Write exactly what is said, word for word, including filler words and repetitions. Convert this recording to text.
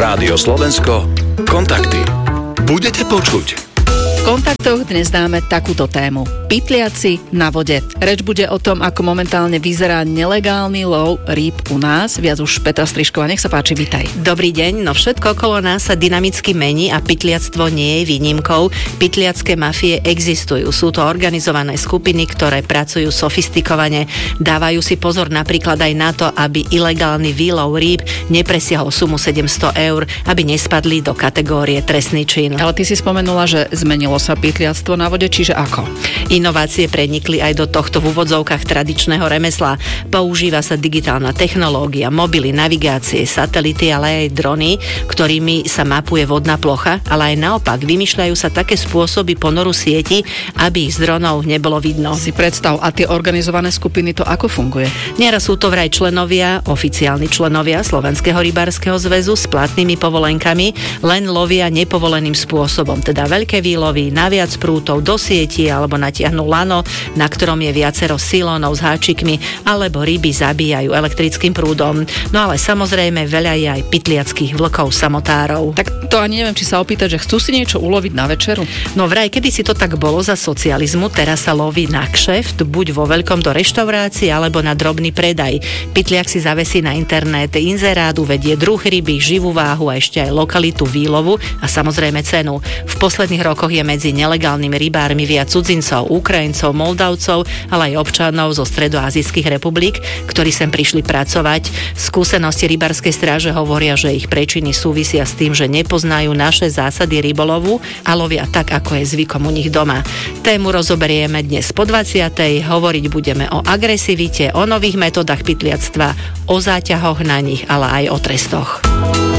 Rádio Slovensko, kontakty. Budete počuť. V kontaktoch dnes dáme takúto tému. Pytliaci na vode. Reč bude o tom, ako momentálne vyzerá nelegálny lov rýb u nás. Viac už Petra Strižková, nech sa páči, vitaj. Dobrý deň, no všetko okolo nás sa dynamicky mení a pytliactvo nie je výnimkou. Pytliacké mafie existujú. Sú to organizované skupiny, ktoré pracujú sofistikovane. Dávajú si pozor napríklad aj na to, aby ilegálny výlov rýb nepresiahol sumu sedemsto eur, aby nespadli do kategórie trestný čin. Ale ty si spomenula, že zmenilo sa pytliactvo na vode, čiže ako? Inovácie prenikli aj do tohto v úvodzovkách tradičného remesla. Používa sa digitálna technológia, mobily, navigácie, satelity, ale aj drony, ktorými sa mapuje vodná plocha, ale aj naopak vymýšľajú sa také spôsoby ponoru sieti, aby ich z dronov nebolo vidno. Si predstav, a tie organizované skupiny, to ako funguje? Nieraz sú to vraj členovia, oficiálni členovia Slovenského rybárskeho zväzu s platnými povolenkami, len lovia nepovoleným spôsobom, teda veľké výlovy, naviac prútov do sieti alebo natiahnu lano, na ktorom je viacero silónov s háčikmi, alebo ryby zabíjajú elektrickým prúdom. No ale samozrejme veľa je aj pytliackých vlkov samotárov. Tak to ani neviem, či sa opýtať, že chcú si niečo uloviť na večeru? No vraj, kedy si to tak bolo za socializmu, teraz sa loví na kšeft, buď vo veľkom do reštaurácie, alebo na drobný predaj. Pytliak si zavesí na internet inzerát, uvedie druh ryby, živú váhu a ešte aj lokalitu výlovu a samozrejme cenu. V posledných rokoch je medzi nelegálnymi rybármi viac cudzincov, Ukrajincov, Moldavcov, ale aj občanov zo stredoazijských republik, ktorí sem prišli pracovať. Skúsenosti rybárskej stráže hovoria, že ich prečiny súvisia s tým, že nepoznajú naše zásady rybolovu a lovia tak, ako je zvykom u nich doma. Tému rozoberieme dnes po dvadsiatej. Hovoriť budeme o agresivite, o nových metodách pytliactva, o záťahoch na nich, ale aj o trestoch.